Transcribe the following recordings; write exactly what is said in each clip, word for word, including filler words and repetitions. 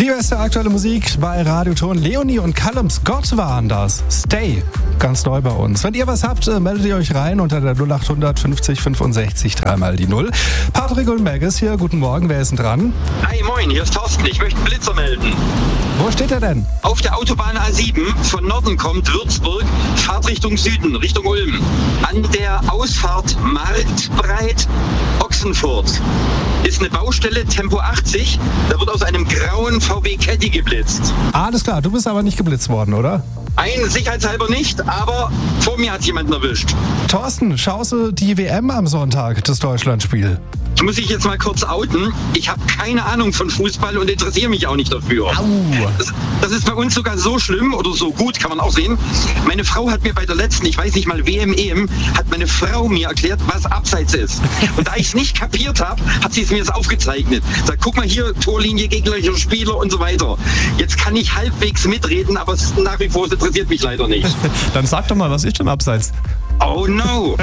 Die beste aktuelle Musik bei Radioton. Leonie und Callum Scott waren das. Stay. Ganz neu bei uns. Wenn ihr was habt, meldet ihr euch rein unter der null acht hundert fünfzig fünfundsechzig dreimal die Null. Patrick und Maggis hier. Guten Morgen. Wer ist denn dran? Hi, moin. Hier ist Thorsten. Ich möchte einen Blitzer melden. Wo steht er denn? Auf der Autobahn A sieben. Von Norden kommt Würzburg. Fahrt Richtung Süden, Richtung Ulm. An der Ausfahrt Marktbreit Ochsenfurt ist eine Baustelle, Tempo achtzig. Da wird aus einem grauen V W Caddy geblitzt. Alles klar. Du bist aber nicht geblitzt worden, oder? Ein sicherheitshalber nicht, aber vor mir hat jemanden erwischt. Thorsten, schaust du die W M am Sonntag, das Deutschlandspiel? Ich muss ich jetzt mal kurz outen. Ich habe keine Ahnung von Fußball und interessiere mich auch nicht dafür. Au. Das, das ist bei uns sogar so schlimm oder so gut, kann man auch sehen. Meine Frau hat mir bei der letzten, ich weiß nicht mal, W M, E M, hat meine Frau mir erklärt, was Abseits ist. Und da ich es nicht kapiert habe, hat sie es mir jetzt aufgezeichnet. Sagt, guck mal hier, Torlinie, gegnerischer Spieler und so weiter. Jetzt kann ich halbwegs mitreden, aber es nach wie vor es interessiert mich leider nicht. Dann sag doch mal, was ist denn Abseits? Oh no!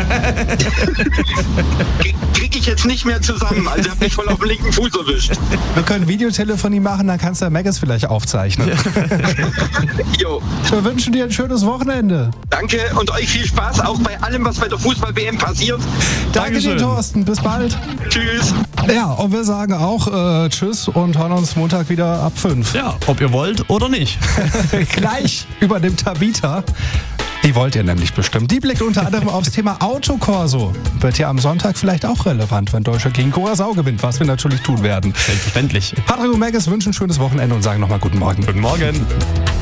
Krieg ich jetzt nicht mehr zusammen. Also, ich hab mich voll auf den linken Fuß erwischt. Wir können Videotelefonie machen, dann kannst du Maggis vielleicht aufzeichnen. Jo. Wir wünschen dir ein schönes Wochenende. Danke und euch viel Spaß auch bei allem, was bei der Fußball-W M passiert. Danke Dankeschön. dir, Thorsten. Bis bald. Tschüss. Ja, und wir sagen auch äh, Tschüss und hören uns Montag wieder ab fünf. Ja, ob ihr wollt oder nicht. Gleich übernimmt Tabita. Die wollt ihr nämlich bestimmt. Die blickt unter anderem aufs Thema Autokorso. Wird ja am Sonntag vielleicht auch relevant, wenn Deutschland gegen Curaçao gewinnt, was wir natürlich tun werden. Selbstverständlich. Patrick und Maggis wünschen ein schönes Wochenende und sagen nochmal guten Morgen. Guten Morgen.